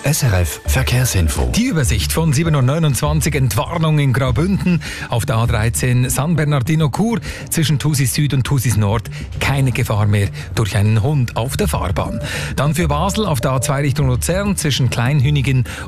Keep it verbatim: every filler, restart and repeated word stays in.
S R F Verkehrsinfo. Die Übersicht von sieben Uhr neunundzwanzig, Entwarnung in Graubünden auf der A dreizehn San Bernardino Chur zwischen Thusis Süd und Thusis Nord. Keine Gefahr mehr durch einen Hund auf der Fahrbahn. Dann für Basel auf der A zwei Richtung Luzern zwischen Kleinhünigen